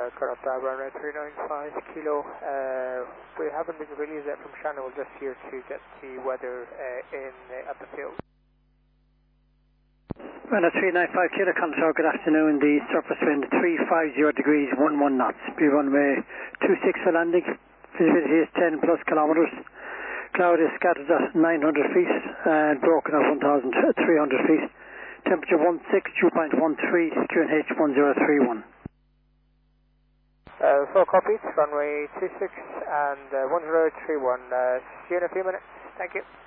Correct, runway 395 kilo. We haven't been released yet from Shannon. We're just here to get the weather at the field. Runway 395 kilo, Contour, good afternoon. The surface wind 350 degrees, 11 knots. Be runway 26 for landing. Visibility is 10 plus kilometers. Cloud is scattered at 900 feet and broken at 1,300 feet. Temperature 16, dew point 13, QNH 1031. Full copies, runway 26 and 1031. See you in a few minutes. Thank you.